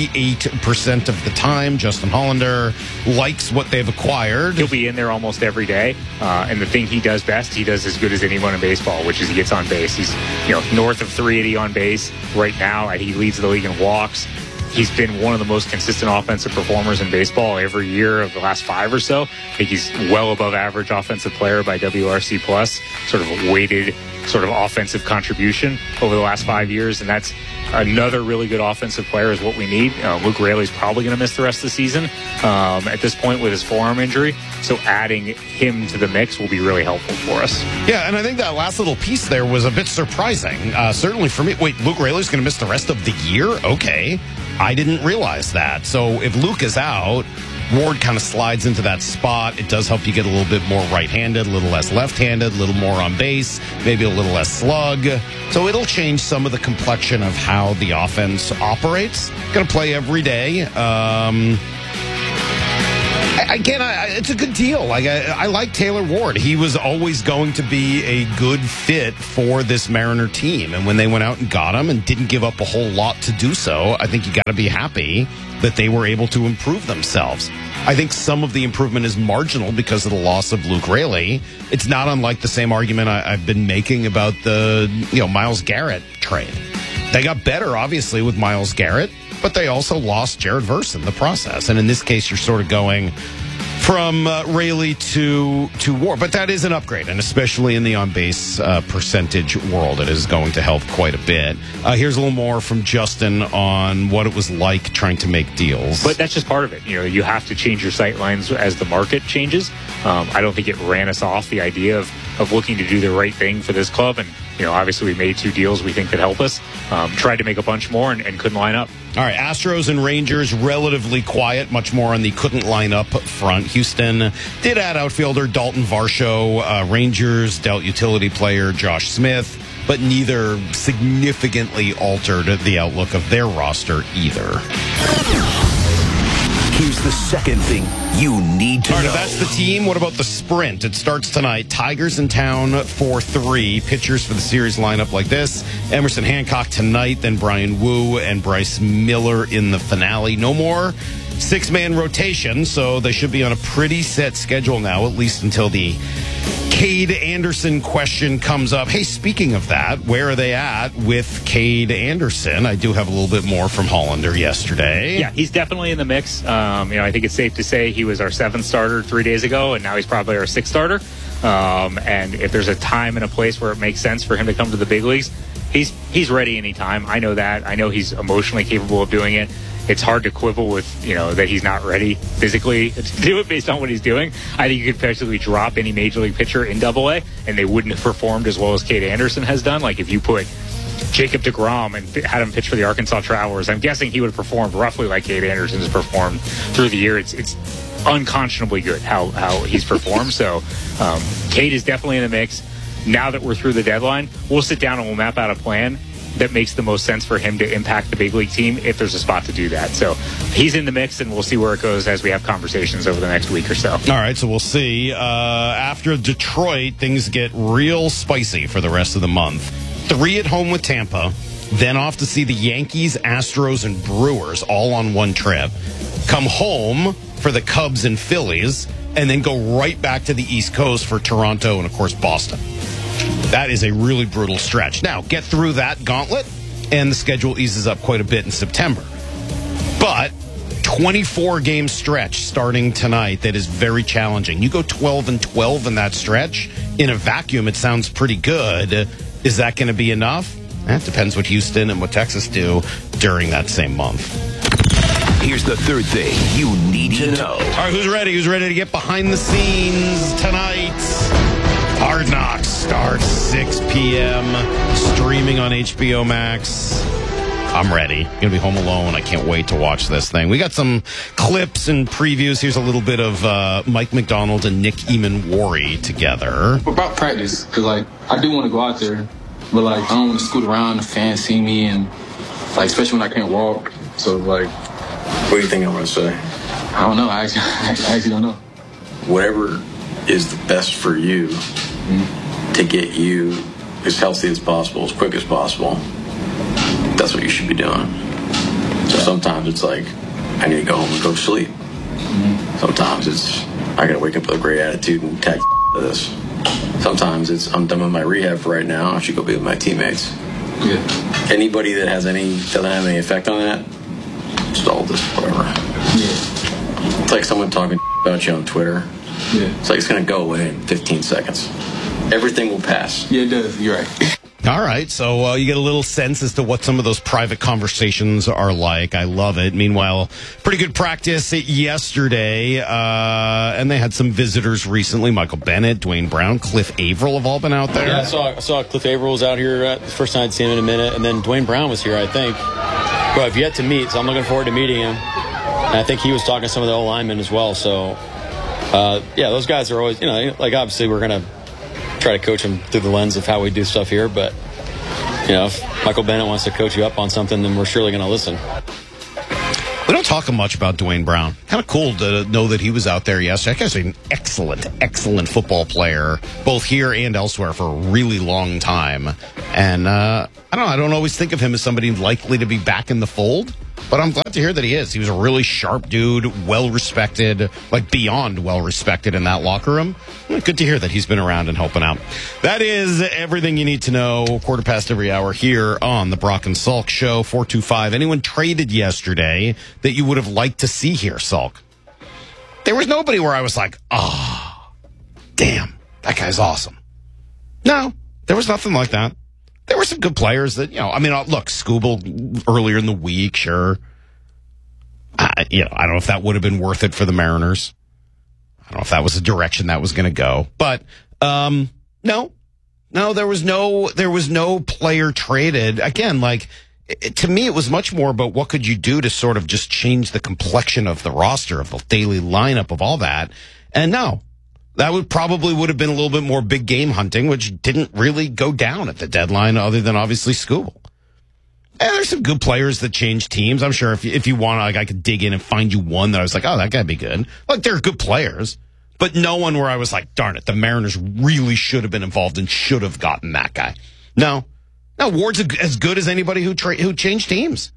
38% of the time. Justin Hollander likes what they've acquired. He'll be in there almost every day, and the thing he does best, he does as good as anyone in baseball, which is he gets on base. He's north of 380 on base right now. He leads the league in walks. He's been one of the most consistent offensive performers in baseball every year of the last 5 or so. I think he's well above average offensive player by WRC+, sort of a weighted sort of offensive contribution over the last 5 years, and that's another really good offensive player is what we need. Luke Raley's probably going to miss the rest of the season at this point with his forearm injury, so adding him to the mix will be really helpful for us. Yeah, and I think that last little piece there was a bit surprising, certainly for me. Wait, Luke Raley's going to miss the rest of the year? Okay. I didn't realize that. So if Luke is out, Ward kind of slides into that spot. It does help you get a little bit more right-handed, a little less left-handed, a little more on base, maybe a little less slug. So it'll change some of the complexion of how the offense operates. Going to play every day. It's a good deal. I like Taylor Ward. He was always going to be a good fit for this Mariner team. And when they went out and got him and didn't give up a whole lot to do so, I think you got to be happy that they were able to improve themselves. I think some of the improvement is marginal because of the loss of Luke Raley. It's not unlike the same argument I've been making about the Myles Garrett trade. They got better, obviously, with Myles Garrett, but they also lost Jared Verse in the process. And in this case, you're sort of going from Raley to Ward. But that is an upgrade, and especially in the on-base percentage world, it is going to help quite a bit. Here's a little more from Justin on what it was like trying to make deals. But that's just part of it. You have to change your sight lines as the market changes. I don't think it ran us off, the idea of looking to do the right thing for this club. And, obviously we made 2 deals we think could help us. Tried to make a bunch more and couldn't line up. All right, Astros and Rangers relatively quiet, much more on the couldn't line up front. Houston did add outfielder Dalton Varsho. Rangers dealt utility player Josh Smith, but neither significantly altered the outlook of their roster either. Here's the second thing you need to know. All right, if that's the team, what about the sprint? It starts tonight. Tigers in town for 3. Pitchers for the series lineup like this. Emerson Hancock tonight, then Brian Wu and Bryce Miller in the finale. No more 6-man rotation, so they should be on a pretty set schedule now, at least until the Cade Anderson question comes up. Hey, speaking of that, where are they at with Cade Anderson? I do have a little bit more from Hollander yesterday. Yeah, he's definitely in the mix. I think it's safe to say he was our 7th starter 3 days ago, and now he's probably our 6th starter. And if there's a time and a place where it makes sense for him to come to the big leagues, he's ready anytime. I know that. I know he's emotionally capable of doing it. It's hard to quibble with, that he's not ready physically to do it based on what he's doing. I think you could basically drop any major league pitcher in AA, and they wouldn't have performed as well as Cade Anderson has done. Like if you put Jacob deGrom and had him pitch for the Arkansas Travelers, I'm guessing he would have performed roughly like Cade Anderson has performed through the year. It's unconscionably good how he's performed. So Cade is definitely in the mix. Now that we're through the deadline, we'll sit down and we'll map out a plan that makes the most sense for him to impact the big league team if there's a spot to do that. So he's in the mix, and we'll see where it goes as we have conversations over the next week or so. All right, so we'll see. After Detroit, things get real spicy for the rest of the month. 3 at home with Tampa, then off to see the Yankees, Astros, and Brewers all on one trip. Come home for the Cubs and Phillies, and then go right back to the East Coast for Toronto and, of course, Boston. That is a really brutal stretch. Now, get through that gauntlet, and the schedule eases up quite a bit in September. But 24-game stretch starting tonight that is very challenging. You go 12-12 in that stretch. In a vacuum, it sounds pretty good. Is that going to be enough? That depends what Houston and what Texas do during that same month. Here's the third thing you need to know. All right, who's ready? Who's ready to get behind the scenes tonight? Hard Knocks starts 6 p.m. streaming on HBO Max. I'm ready. Gonna be home alone. I can't wait to watch this thing. We got some clips and previews. Here's a little bit of Mike McDonald and Nick Eamon-Wari together. About practice, because I do want to go out there, but I don't want to scoot around. The fans see me, and especially when I can't walk. So what do you think I'm gonna say? I don't know. I actually don't know. Whatever is the best for you to get you as healthy as possible, as quick as possible. That's what you should be doing. So sometimes it's I need to go home and go to sleep. Sometimes it's I gotta wake up with a great attitude and tag this. Sometimes it's I'm done with my rehab for right now. I should go be with my teammates. Yeah. Anybody that doesn't have any effect on that, just all this whatever. Yeah. It's like someone talking about you on Twitter. Yeah. It's it's gonna go away in 15 seconds. Everything will pass. Yeah, it does. You're right. All right, so you get a little sense as to what some of those private conversations are like. I love it. Meanwhile, pretty good practice yesterday, and they had some visitors recently. Michael Bennett, Dwayne Brown, Cliff Averill have all been out there. Yeah, I saw Cliff Averill was out here the first time I'd seen him in a minute, and then Dwayne Brown was here, I think, who I've yet to meet, so I'm looking forward to meeting him. And I think he was talking to some of the O-linemen as well. So, those guys are always, like obviously we're going to try to coach them through the lens of how we do stuff here. But, if Michael Bennett wants to coach you up on something, then we're surely going to listen. We don't talk much about Dwayne Brown. Kind of cool to know that he was out there yesterday. That guy's an excellent football player, both here and elsewhere for a really long time. And I don't always think of him as somebody likely to be back in the fold, but I'm glad to hear that he is. He was a really sharp dude, well-respected, like beyond well-respected in that locker room. Good to hear that he's been around and helping out. That is everything you need to know, 1/4 every hour here on the Brock and Salk Show, 425. Anyone traded yesterday that you would have liked to see here, Salk? There was nobody where I was like, damn, that guy's awesome. No, there was nothing like that. There were some good players that, look, Scooble earlier in the week, sure. I don't know if that would have been worth it for the Mariners. I don't know if that was the direction that was going to go. But, no, there was no player traded. Again, to me, it was much more about what could you do to sort of just change the complexion of the roster, of the daily lineup, of all that. And no. That would have been a little bit more big game hunting, which didn't really go down at the deadline, other than obviously Scooble. And there's some good players that change teams. I'm sure if you want, I could dig in and find you one that I was like, oh, that guy'd be good. They're good players, but no one where I was like, darn it, the Mariners really should have been involved and should have gotten that guy. No, Ward's as good as anybody who changed teams.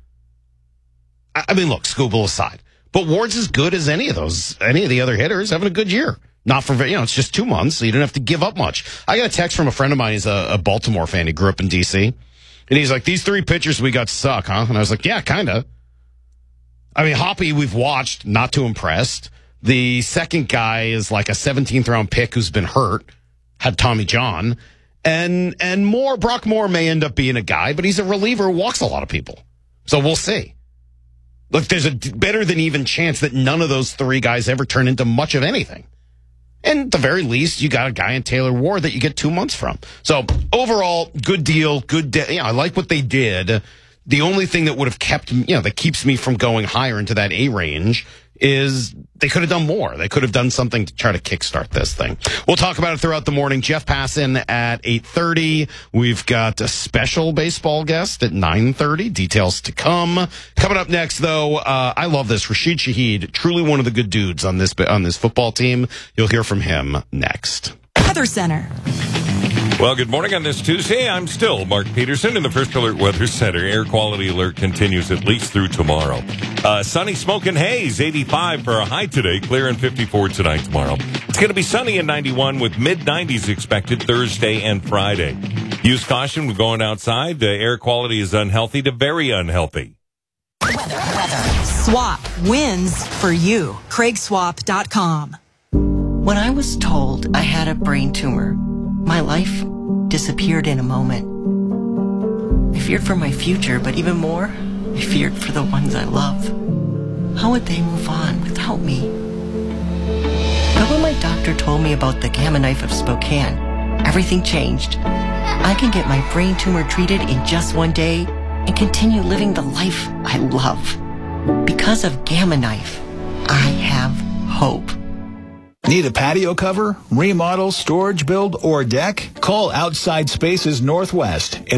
I mean, look, Scooble aside, but Ward's as good as any of the other hitters having a good year. Not for, it's just 2 months, so you don't have to give up much. I got a text from a friend of mine. He's a Baltimore fan. He grew up in D.C. And he's like, these 3 pitchers we got suck, huh? And I was like, yeah, kind of. I mean, Hoppy we've watched, not too impressed. The second guy is like a 17th round pick who's been hurt, had Tommy John. And Brock Moore may end up being a guy, but he's a reliever who walks a lot of people. So we'll see. Look, there's a better than even chance that none of those 3 guys ever turn into much of anything. And at the very least, you got a guy in Taylor Ward that you get 2 months from. So overall, good deal, I like what they did. The only thing that would have kept, that keeps me from going higher into that A range is they could have done more. They could have done something to try to kickstart this thing. We'll talk about it throughout the morning. Jeff Passan at 8:30. We've got a special baseball guest at 9:30. Details to come. Coming up next, though, I love this. Rashid Shaheed, truly one of the good dudes on this football team. You'll hear from him next. Weather Center. Well, good morning on this Tuesday. I'm still Mark Peterson in the First Alert Weather Center. Air quality alert continues at least through tomorrow. Sunny, smoke, and haze, 85 for a high today. Clear and 54 tonight, tomorrow. It's going to be sunny and 91 with mid-90s expected Thursday and Friday. Use caution when going outside. The air quality is unhealthy to very unhealthy. Weather. Swap wins for you. CraigSwap.com. When I was told I had a brain tumor, my life disappeared in a moment. I feared for my future, but even more, I feared for the ones I love. How would they move on without me? But when my doctor told me about the Gamma Knife of Spokane, everything changed. I can get my brain tumor treated in just 1 day and continue living the life I love. Because of Gamma Knife, I have hope. Need a patio cover, remodel, storage build, or deck? Call Outside Spaces Northwest at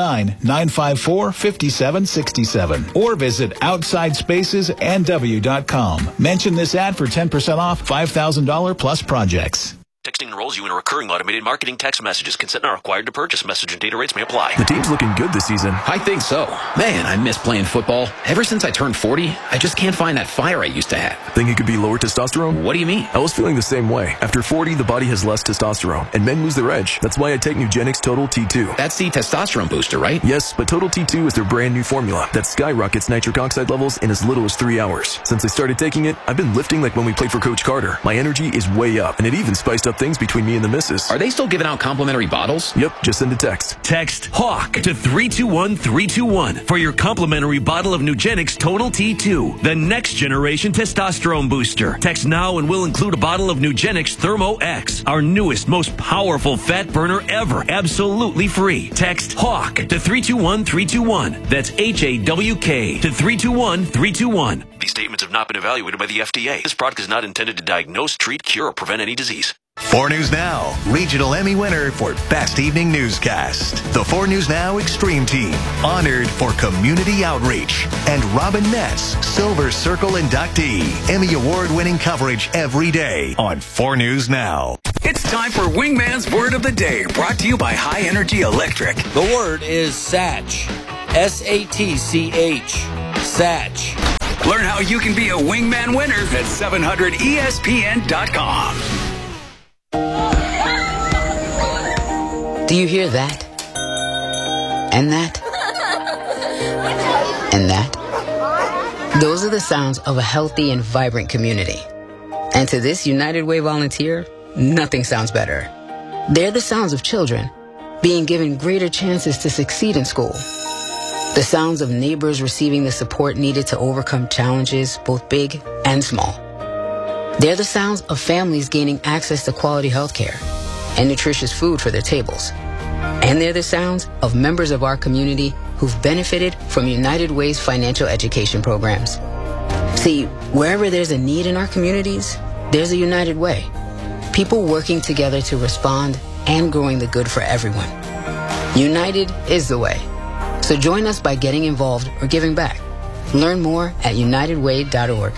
509-954-5767 or visit OutsideSpacesNW.com. Mention this ad for 10% off $5,000 plus projects. Texting enrolls you in a recurring automated marketing text messages. Consent not required to purchase. Message and data rates may apply. The team's looking good this season. I think so. Man, I miss playing football. Ever since I turned 40, I just can't find that fire I used to have. Think it could be lower testosterone? What do you mean? I was feeling the same way. After 40, the body has less testosterone, and men lose their edge. That's why I take Nugenix Total T2. That's the testosterone booster, right? Yes, but Total T2 is their brand new formula that skyrockets nitric oxide levels in as little as 3 hours. Since I started taking it, I've been lifting like when we played for Coach Carter. My energy is way up, and it even spiced up up things between me and the missus. Are they still giving out complimentary bottles? Yep, just send a text. Text HAWK to 321-321 for your complimentary bottle of Nugenix Total T2, the next generation testosterone booster. Text now and we'll include a bottle of Nugenix Thermo X, our newest, most powerful fat burner ever, absolutely free. Text HAWK to 321-321. That's HAWK to 321-321. These statements have not been evaluated by the FDA. This product is not intended to diagnose, treat, cure, or prevent any disease. 4 News Now, regional Emmy winner for Best Evening Newscast. The 4 News Now Extreme Team, honored for community outreach. And Robin Ness, Silver Circle inductee. Emmy Award-winning coverage every day on 4 News Now. It's time for Wingman's Word of the Day, brought to you by High Energy Electric. The word is Satch. S-A-T-C-H. Satch. Learn how you can be a Wingman winner at 700ESPN.com. Do you hear that? And that? And that? Those are the sounds of a healthy and vibrant community. And to this United Way volunteer, nothing sounds better. They're the sounds of children being given greater chances to succeed in school. The sounds of neighbors receiving the support needed to overcome challenges, both big and small. They're the sounds of families gaining access to quality health care and nutritious food for their tables. And they're the sounds of members of our community who've benefited from United Way's financial education programs. See, wherever there's a need in our communities, there's a United Way. People working together to respond and growing the good for everyone. United is the way. So join us by getting involved or giving back. Learn more at unitedway.org.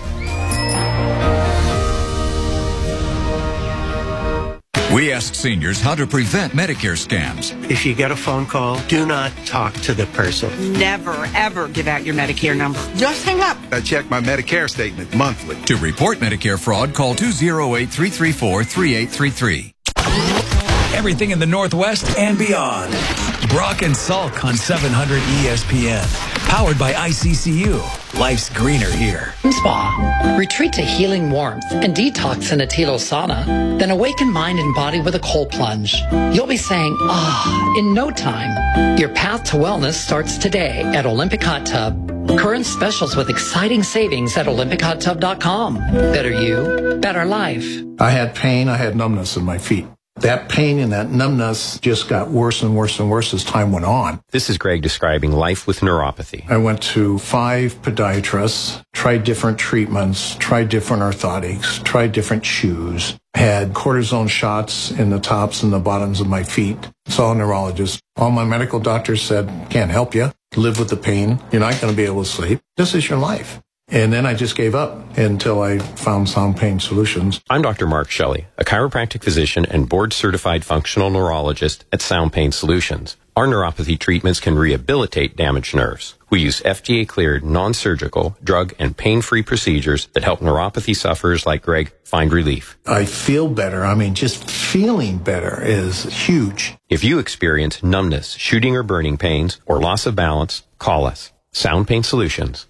We asked seniors how to prevent Medicare scams. If you get a phone call, do not talk to the person. Never, ever give out your Medicare number. Just hang up. I check my Medicare statement monthly. To report Medicare fraud, call 208-334-3833. Everything in the Northwest and beyond. Brock and Salk on 700 ESPN. Powered by ICCU. Life's greener here. Spa. Retreat to healing warmth and detox in a Tilo sauna. Then awaken mind and body with a cold plunge. You'll be saying, in no time. Your path to wellness starts today at Olympic Hot Tub. Current specials with exciting savings at OlympicHotTub.com. Better you, better life. I had pain, I had numbness in my feet. That pain and that numbness just got worse and worse and worse as time went on. This is Greg describing life with neuropathy. I went to 5 podiatrists, tried different treatments, tried different orthotics, tried different shoes, had cortisone shots in the tops and the bottoms of my feet. Saw a neurologist. All my medical doctors said, can't help you. Live with the pain. You're not going to be able to sleep. This is your life. And then I just gave up until I found Sound Pain Solutions. I'm Dr. Mark Shelley, a chiropractic physician and board-certified functional neurologist at Sound Pain Solutions. Our neuropathy treatments can rehabilitate damaged nerves. We use FDA-cleared, non-surgical, drug, and pain-free procedures that help neuropathy sufferers like Greg find relief. I feel better. I mean, just feeling better is huge. If you experience numbness, shooting or burning pains, or loss of balance, call us. Sound Pain Solutions,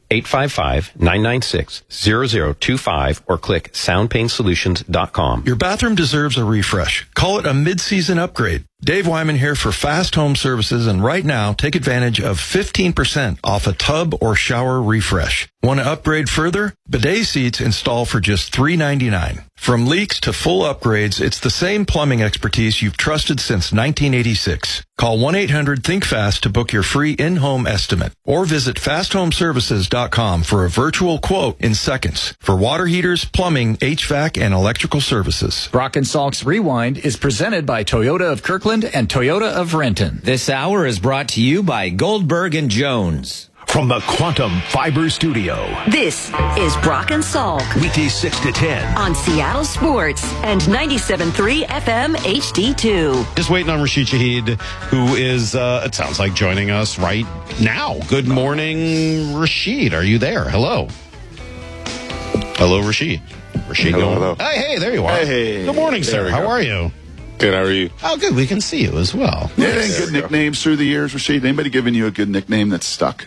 855-996-0025 or click soundpainsolutions.com. Your bathroom deserves a refresh. Call it a mid-season upgrade. Dave Wyman here for Fast Home Services, and right now, take advantage of 15% off a tub or shower refresh. Want to upgrade further? Bidet seats install for just $3.99. From leaks to full upgrades, it's the same plumbing expertise you've trusted since 1986. Call 1-800-THINK-FAST to book your free in-home estimate, or visit fasthomeservices.com for a virtual quote in seconds for water heaters, plumbing, HVAC, and electrical services. Brock and Salk's Rewind is presented by Toyota of Kirkland and Toyota of Renton. This hour is brought to you by Goldberg and Jones. From the Quantum Fiber Studio. This is Brock and Salk. Weekdays 6 to 10. On Seattle Sports and 97.3 FM HD2. Just waiting on Rashid Shaheed, who is, it sounds like, joining us right now. Good morning, Rashid. Are you there? Hello. Hello, Rashid. Rashid, hello. Hey, there you are. Hey. Good morning, sir. How are you? Good, how are you? Oh, good. We can see you as well. Yeah, any good nicknames through the years, Rashid? Anybody giving you a good nickname that's stuck?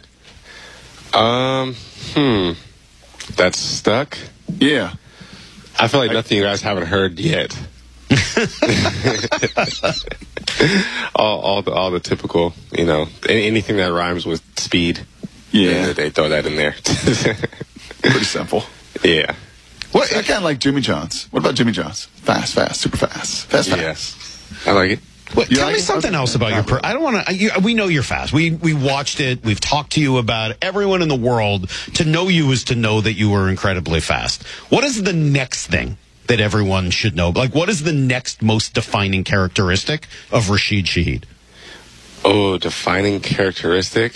That's stuck? Yeah. I feel like nothing you guys haven't heard yet. all the typical, anything that rhymes with speed. Yeah, they throw that in there. Pretty simple. Yeah. What? I kind of like Jimmy John's. What about Jimmy John's? Fast, super fast. Fast. Yes. I like it. Well, tell me something else about your. I don't want to. We know you're fast. We watched it. We've talked to you about it. Everyone in the world, to know you is to know that you are incredibly fast. What is the next thing that everyone should know? Like, what is the next most defining characteristic of Rashid Shaheed? Oh, defining characteristic.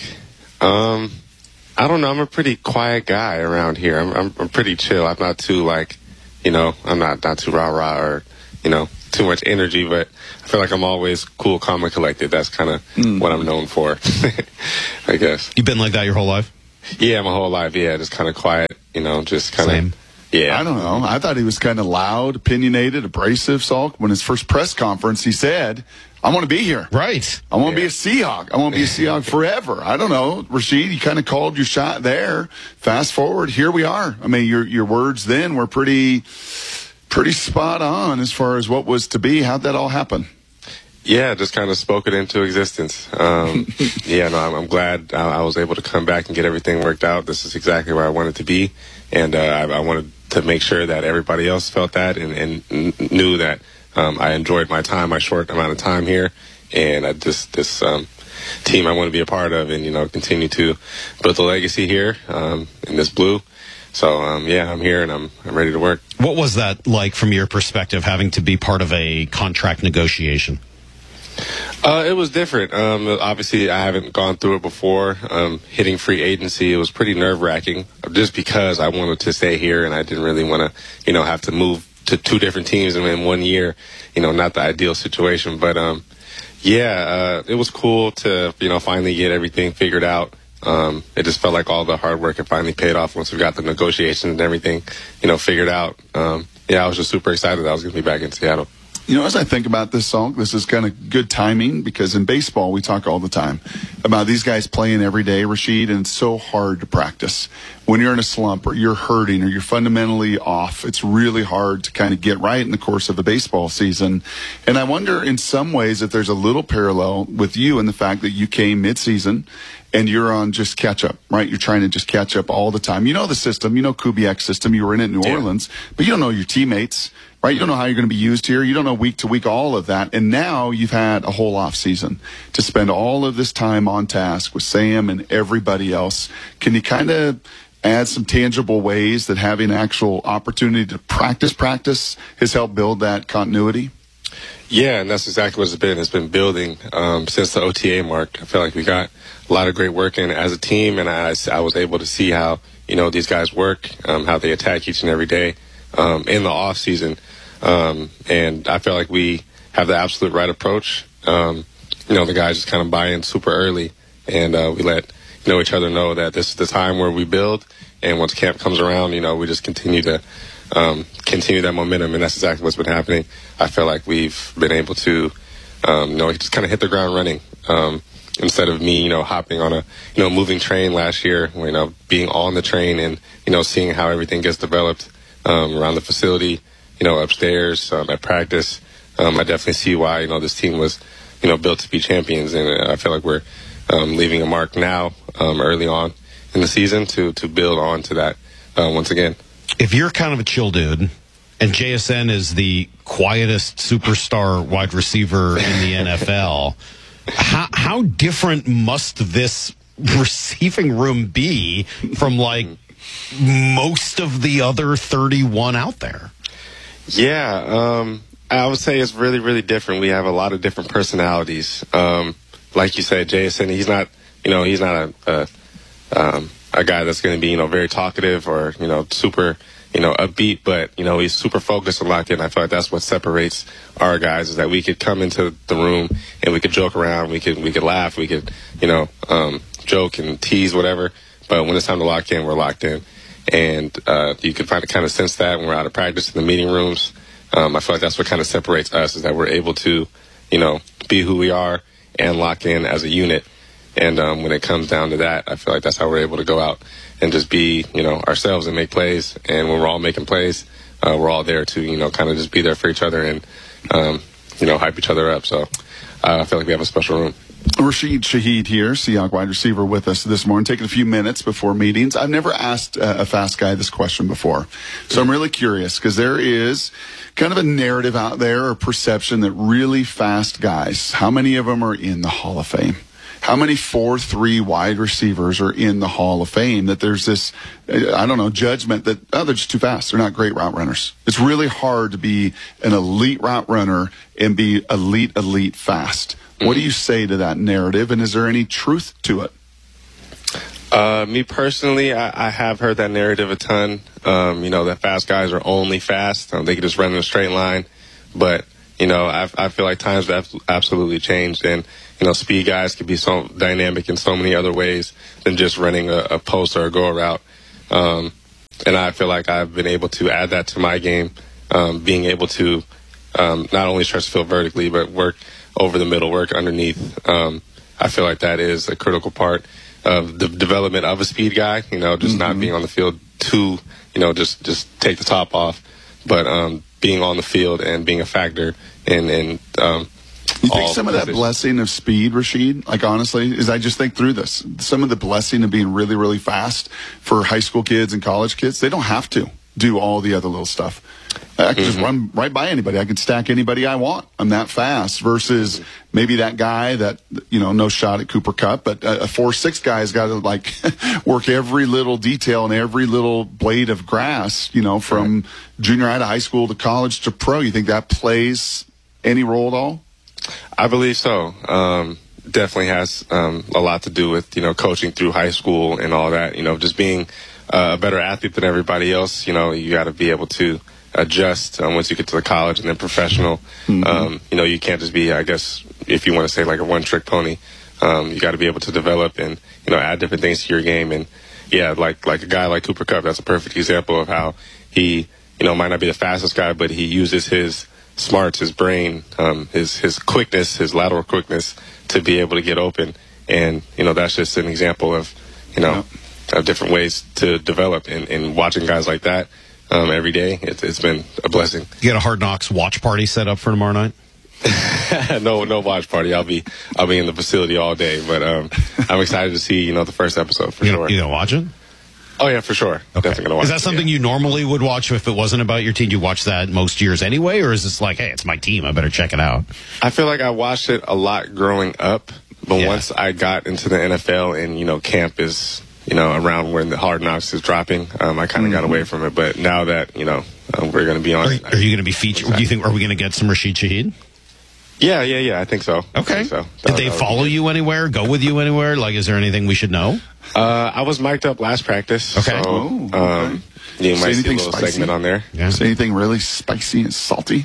I don't know. I'm a pretty quiet guy around here. I'm pretty chill. I'm not too I'm not too rah or too much energy, but I feel like I'm always cool, calm, and collected. That's kind of what I'm known for, I guess. You've been like that your whole life? Yeah, my whole life. Yeah, just kind of quiet. Just kind of. Yeah. I don't know. I thought he was kind of loud, opinionated, abrasive, Salk. When his first press conference, he said, I want to be here. Right. I want to be a Seahawk. I want to be a Seahawk forever. I don't know. Rashid, you kind of called your shot there. Fast forward, here we are. I mean, your words then were pretty spot on as far as what was to be. How'd that all happen? Yeah, just kind of spoke it into existence. I'm glad I was able to come back and get everything worked out. This is exactly where I wanted to be. And I wanted to make sure that everybody else felt that and knew that I enjoyed my time, my short amount of time here. And this team I want to be a part of and, continue to build a legacy here in this blue. So, I'm here and I'm ready to work. What was that like from your perspective, having to be part of a contract negotiation? It was different. Obviously, I haven't gone through it before. Hitting free agency, it was pretty nerve-wracking just because I wanted to stay here and I didn't really want to, have to move to two different teams in 1 year. Not the ideal situation. But, it was cool to, finally get everything figured out. It just felt like all the hard work had finally paid off once we got the negotiations and everything, figured out. I was just super excited that I was going to be back in Seattle. As I think about this song, this is kind of good timing because in baseball, we talk all the time about these guys playing every day, Rashid, and it's so hard to practice. When you're in a slump or you're hurting or you're fundamentally off, it's really hard to kind of get right in the course of a baseball season. And I wonder in some ways if there's a little parallel with you in the fact that you came mid-season and you're on just catch up, right? You're trying to just catch up all the time. You know the system, Kubiak's system. You were in it in New Orleans, but you don't know your teammates. Right? You don't know how you're going to be used here. You don't know week to week all of that. And now you've had a whole off season to spend all of this time on task with Sam and everybody else. Can you kind of add some tangible ways that having actual opportunity to practice has helped build that continuity? Yeah, and that's exactly what it's been. It's been building since the OTA mark. I feel like we got a lot of great work in as a team, and I was able to see how, these guys work, how they attack each and every day in the off season. And I feel like we have the absolute right approach. The guys just kind of buy in super early, and we let each other know that this is the time where we build. And once camp comes around, we just continue to continue that momentum, and that's exactly what's been happening. I feel like we've been able to, just kind of hit the ground running. Instead of me, hopping on a, moving train last year, being on the train and, seeing how everything gets developed around the facility. Upstairs at practice, I definitely see why, this team was, built to be champions. And I feel like we're leaving a mark now early on in the season to build on to that once again. If you're kind of a chill dude and JSN is the quietest superstar wide receiver in the NFL, how different must this receiving room be from, like, most of the other 31 out there? Yeah, I would say it's really, really different. We have a lot of different personalities. Like you said, Jason, he's not a guy that's going to be, very talkative or, super, upbeat, but, he's super focused and locked in. I feel like that's what separates our guys is that we could come into the room and we could joke around, we could laugh, we could, joke and tease, whatever. But when it's time to lock in, we're locked in. And you can kind of sense that when we're out of practice in the meeting rooms. I feel like that's what kind of separates us is that we're able to, be who we are and lock in as a unit. And when it comes down to that, I feel like that's how we're able to go out and just be, ourselves and make plays. And when we're all making plays, we're all there to, kind of just be there for each other and, hype each other up. So I feel like we have a special room. Rashid Shaheed here, Seahawk wide receiver, with us this morning, taking a few minutes before meetings. I've never asked a fast guy this question before, so I'm really curious because there is kind of a narrative out there or perception that really fast guys, how many of them are in the Hall of Fame? How many 4.3 wide receivers are in the Hall of Fame? That there's this, judgment that, they're just too fast. They're not great route runners. It's really hard to be an elite route runner and be elite fast. What do you say to that narrative, and is there any truth to it? Me personally, I have heard that narrative a ton. That fast guys are only fast. They can just run in a straight line. But, I feel like times have absolutely changed. And, speed guys can be so dynamic in so many other ways than just running a post or a go route. And I feel like I've been able to add that to my game, being able to not only stretch the field vertically, but work over the middle, work underneath. I feel like that is a critical part of the development of a speed guy, just not being on the field to, just take the top off, but being on the field and being a factor in you think some of that blessing of speed, Rashid, like honestly, as I just think through this, some of the blessing of being really, really fast for high school kids and college kids, they don't have to do all the other little stuff. I can just run right by anybody. I can stack anybody I want. I'm that fast versus maybe that guy that, no shot at Cooper Kupp, but a 4.6 guy has got to work every little detail and every little blade of grass, from junior high to high school to college to pro. You think that plays any role at all? I believe so. Definitely has a lot to do with, coaching through high school and all that, just being a better athlete than everybody else. You got to be able to adjust once you get to the college and then professional. You can't just be, I guess, if you want to say like a one-trick pony. You got to be able to develop and, add different things to your game. And, yeah, like a guy like Cooper Kupp, that's a perfect example of how he, might not be the fastest guy, but he uses his smarts, his brain, his quickness, his lateral quickness to be able to get open. And, that's just an example of, of different ways to develop. And watching guys like that every day, it's been a blessing. You got a Hard Knocks watch party set up for tomorrow night? No watch party. I'll be in the facility all day, but I'm excited to see the first episode for sure. You gonna watch it? Oh yeah, for sure. Okay. Definitely gonna watch. Is that something you normally would watch if it wasn't about your team? You watch that most years anyway, or is this like, hey, it's my team, I better check it out? I feel like I watched it a lot growing up, but once I got into the NFL and camp is around when the Hard Knocks is dropping, I kind of got away from it. But now that we're going to be on, are you going to be featured? Do you think are we going to get some Rashid Shaheed? Yeah. I think so. Okay. Did they follow you anywhere? Go with you anywhere? Like, is there anything we should know? I was mic'd up last practice. Okay. So, okay. You might see a little segment on there. Yeah. Say anything really spicy and salty?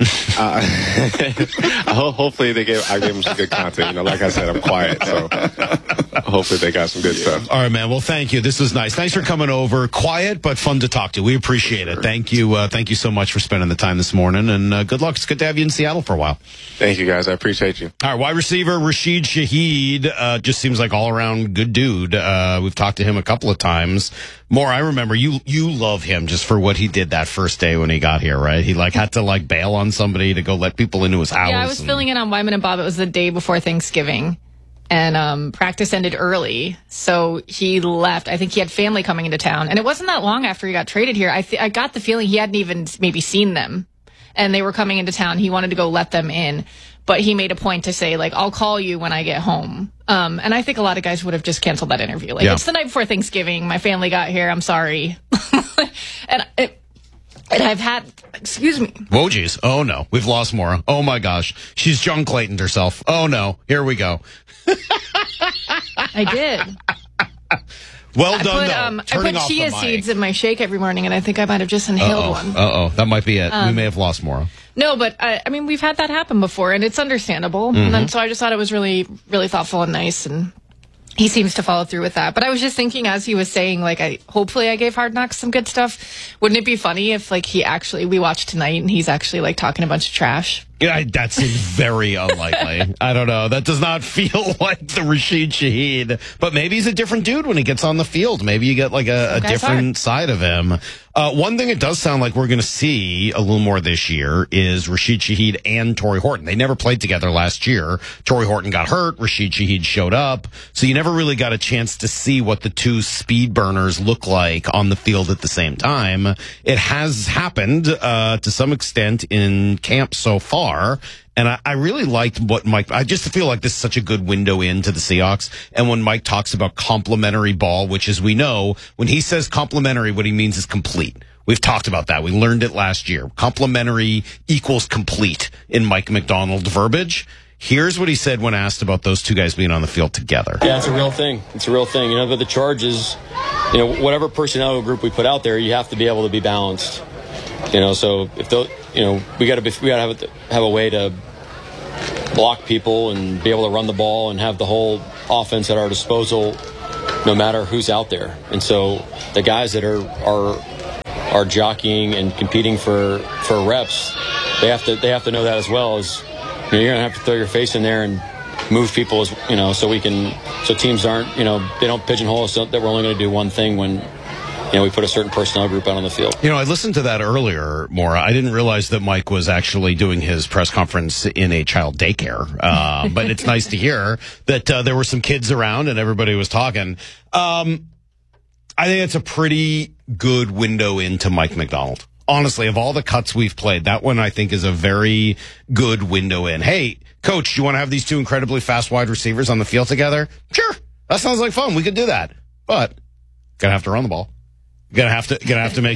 Hopefully I gave them some good content. Like I said, I'm quiet, so hopefully they got some good stuff. All right, man. Well, thank you. This was nice. Thanks for coming over. Quiet, but fun to talk to. We appreciate it. Thank you. Thank you so much for spending the time this morning, and good luck. It's good to have you in Seattle for a while. Thank you, guys. I appreciate you. All right, wide receiver Rashid Shaheed just seems like all-around good dude. We've talked to him a couple of times. More, I remember you love him just for what he did that first day when he got here, right? He had to bail on somebody to go let people into his house. Yeah, I was filling in on Wyman and Bob. It was the day before Thanksgiving, and practice ended early, so he left. I think he had family coming into town, and it wasn't that long after he got traded here. I got the feeling he hadn't even maybe seen them, and they were coming into town. He wanted to go let them in, but he made a point to say, I'll call you when I get home. And I think a lot of guys would have just canceled that interview. It's the night before Thanksgiving. My family got here. I'm sorry. And I've had, excuse me. Whoa, geez. Oh, no. We've lost Maura. Oh, my gosh. She's John Clayton'd herself. Oh, no. Here we go. I did. Well done, though. I put chia seeds in my shake every morning, and I think I might have just inhaled one. That might be it. We may have lost Maura. No, but we've had that happen before, and it's understandable. Mm-hmm. And so I just thought it was really, really thoughtful and nice, and he seems to follow through with that. But I was just thinking, as he was saying, hopefully I gave Hard Knocks some good stuff. Wouldn't it be funny if we watched tonight and he's actually talking a bunch of trash? Yeah, that seems very unlikely. I don't know. That does not feel like the Rashid Shaheed. But maybe he's a different dude when he gets on the field. Maybe you get like a different side of him. One thing it does sound like we're going to see a little more this year is Rashid Shaheed and Torrey Horton. They never played together last year. Torrey Horton got hurt. Rashid Shaheed showed up. So you never really got a chance to see what the two speed burners look like on the field at the same time. It has happened to some extent in camp so far. And I really liked what Mike, I just feel like this is such a good window into the Seahawks. And when Mike talks about complementary ball, which as we know, when he says complementary, what he means is complete. We've talked about that. We learned it last year. Complementary equals complete in Mike Macdonald verbiage. Here's what he said when asked about those two guys being on the field together. Yeah, it's a real thing. It's a real thing. But the Chargers, whatever personnel group we put out there, you have to be able to be balanced. So if we got to have a way to block people and be able to run the ball and have the whole offense at our disposal, no matter who's out there. And so the guys that are jockeying and competing for reps, they have to know that as well. As you're going to have to throw your face in there and move people, so teams aren't, they don't pigeonhole us that we're only going to do one thing when we put a certain personnel group out on the field. I listened to that earlier, Maura. I didn't realize that Mike was actually doing his press conference in a child daycare. But it's nice to hear that there were some kids around and everybody was talking. I think it's a pretty good window into Mike Macdonald. Honestly, of all the cuts we've played, that one I think is a very good window in. Hey, coach, do you want to have these two incredibly fast wide receivers on the field together? Sure. That sounds like fun. We could do that. But gonna have to run the ball. Gonna have to make